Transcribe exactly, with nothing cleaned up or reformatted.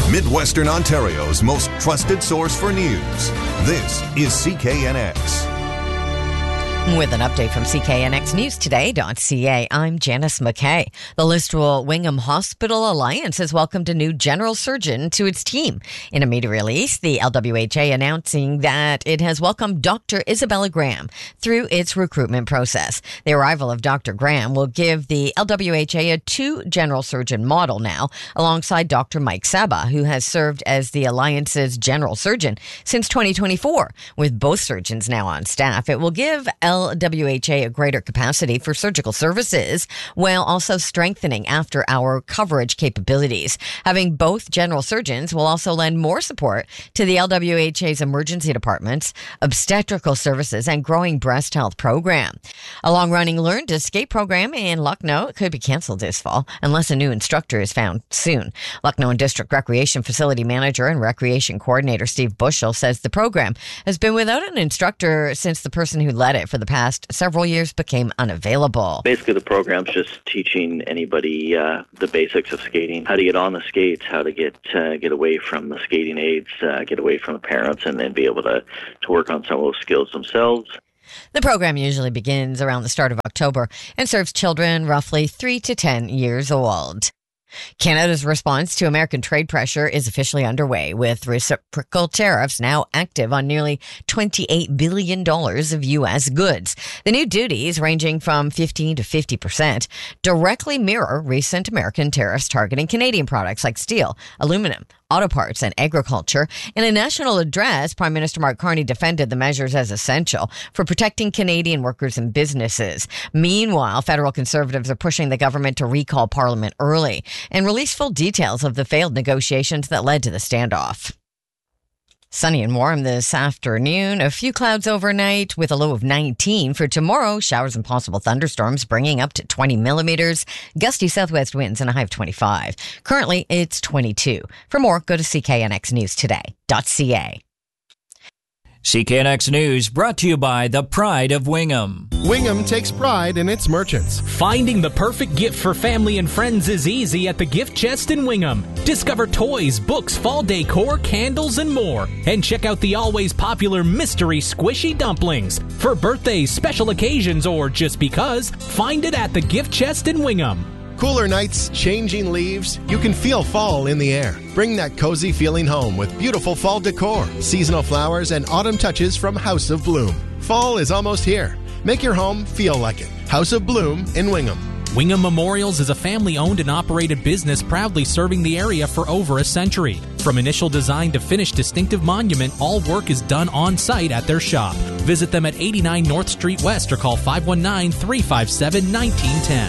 Midwestern Ontario's most trusted source for news. This is C K N X. With an update from C K N X News Today dot C A, I'm Janice McKay. The Listowel Wingham Hospital Alliance has welcomed a new general surgeon to its team. In a media release, the L W H A announcing that it has welcomed Doctor Isabella Graham through its recruitment process. The arrival of Doctor Graham will give the L W H A a two general surgeon model now, alongside Doctor Mike Saba, who has served as the Alliance's general surgeon since twenty twenty-four. With both surgeons now on staff, it will give L W H A a greater capacity for surgical services while also strengthening after-hour coverage capabilities. Having both general surgeons will also lend more support to the L W H A's emergency departments, obstetrical services, and growing breast health program. A long-running Learn to Skate program in Lucknow could be canceled this fall unless a new instructor is found soon. Lucknow District Recreation Facility Manager and Recreation Coordinator Steve Bushell says the program has been without an instructor since the person who led it for the past several years became unavailable. Basically, the program's just teaching anybody uh, the basics of skating, how to get on the skates, how to get uh, get away from the skating aids, uh, get away from the parents, and then be able to, to work on some of those skills themselves. The program usually begins around the start of October and serves children roughly three to ten years old. Canada's response to American trade pressure is officially underway, with reciprocal tariffs now active on nearly twenty-eight billion dollars of U S goods. The new duties, ranging from fifteen to fifty percent, directly mirror recent American tariffs targeting Canadian products like steel, aluminum, auto parts, and agriculture. In a national address, Prime Minister Mark Carney defended the measures as essential for protecting Canadian workers and businesses. Meanwhile, federal Conservatives are pushing the government to recall Parliament early and release full details of the failed negotiations that led to the standoff. Sunny and warm this afternoon. A few clouds overnight with a low of nineteen. For tomorrow, showers and possible thunderstorms bringing up to twenty millimeters. Gusty southwest winds and a high of twenty-five. Currently, it's twenty-two. For more, go to C K N X News Today dot C A. C K N X News brought to you by the Pride of Wingham. Wingham takes pride in its merchants. Finding the perfect gift for family and friends is easy at the Gift Chest in Wingham. Discover toys, books, fall decor, candles, and more. And check out the always popular mystery squishy dumplings. For birthdays, special occasions, or just because, find it at the Gift Chest in Wingham. Cooler nights, changing leaves, you can feel fall in the air. Bring that cozy feeling home with beautiful fall decor, seasonal flowers, and autumn touches from House of Bloom. Fall is almost here. Make your home feel like it. House of Bloom in Wingham. Wingham Memorials is a family-owned and operated business proudly serving the area for over a century. From initial design to finished distinctive monument, all work is done on-site at their shop. Visit them at eighty-nine North Street West or call five one nine, three five seven, one nine one zero.